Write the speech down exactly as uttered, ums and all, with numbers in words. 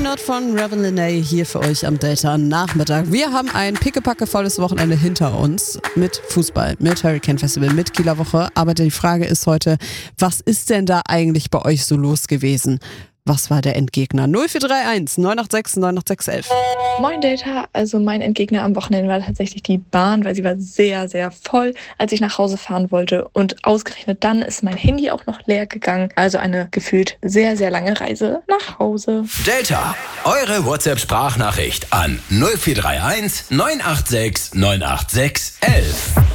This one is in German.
Not von Reverend Lene hier für euch am Delta-Nachmittag. Wir haben ein pickepackevolles Wochenende hinter uns mit Fußball, mit Hurricane Festival, mit Kieler Woche. Aber die Frage ist heute, was ist denn da eigentlich bei euch so los gewesen? Was war der Endgegner? null vier drei eins neun acht sechs neun acht sechs elf. Moin Delta, also mein Endgegner am Wochenende war tatsächlich die Bahn, weil sie war sehr, sehr voll, als ich nach Hause fahren wollte. Und ausgerechnet dann ist mein Handy auch noch leer gegangen. Also eine gefühlt sehr, sehr lange Reise nach Hause. Delta, eure WhatsApp-Sprachnachricht an null vier drei eins neun acht sechs neun acht sechs elf.